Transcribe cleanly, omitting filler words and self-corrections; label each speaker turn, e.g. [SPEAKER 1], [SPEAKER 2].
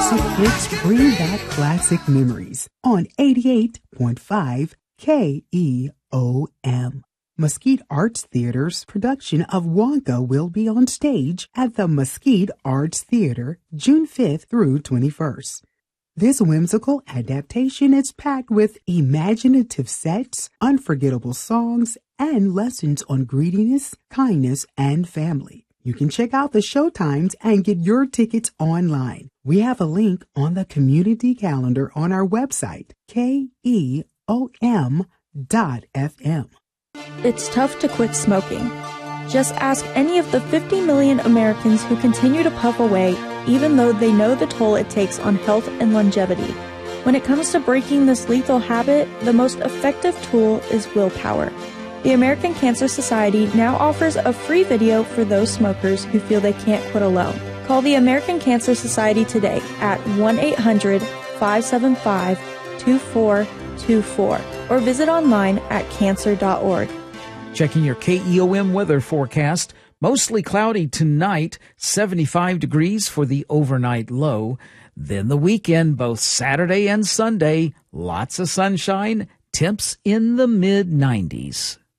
[SPEAKER 1] music hits bring back classic memories on 88.5 KEOM. Mesquite Arts Theater's production of Wonka will be on stage at the Mesquite Arts Theater June 5th through 21st. This whimsical adaptation is packed with imaginative sets, unforgettable songs, and lessons on greediness, kindness, and family. You can check out the show times and get your tickets online. We have a link on the community calendar on our website, KEOM.FM.
[SPEAKER 2] It's tough to quit smoking. Just ask any of the 50 million Americans who continue to puff away, even though they know the toll it takes on health and longevity. When it comes to breaking this lethal habit, the most effective tool is willpower. The American Cancer Society now offers a free video for those smokers who feel they can't quit alone. Call the American Cancer Society today at 1-800-575-2424 or visit online at cancer.org.
[SPEAKER 3] Checking your KEOM weather forecast. Mostly cloudy tonight, 75 degrees for the overnight low. Then the weekend, both Saturday and Sunday, lots of sunshine, temps in the mid-90s.